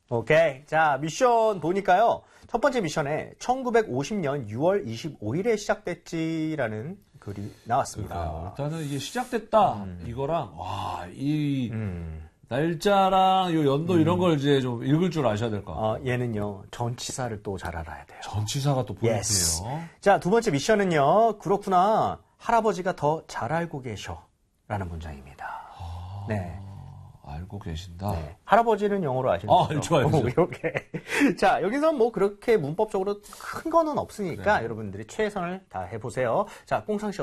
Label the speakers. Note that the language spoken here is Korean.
Speaker 1: 오케이. 자, 미션 보니까요. 첫 번째 미션에 1950년 6월 25일에 시작됐지라는 글이 나왔습니다.
Speaker 2: 일단은 이게 시작됐다. 이거랑, 와, 이 날짜랑 요 연도 이런 걸 이제 좀 읽을 줄 아셔야 될 것 같아요.
Speaker 1: 얘는요. 전치사를 또 잘 알아야 돼요.
Speaker 2: 전치사가 또 포인트예요.
Speaker 1: Yes. 자, 두 번째 미션은요. 그렇구나. 할아버지가 더 잘 알고 계셔. 라는 문장입니다. 네.
Speaker 2: 알고 계신다.
Speaker 1: 네. 할아버지는 영어로 아시는 거죠?
Speaker 2: 좋아요.
Speaker 1: 이렇게. 자, 여기서 뭐 그렇게 문법적으로 큰 거는 없으니까 여러분들이 최선을 다해보세요. 자, 꽁상씨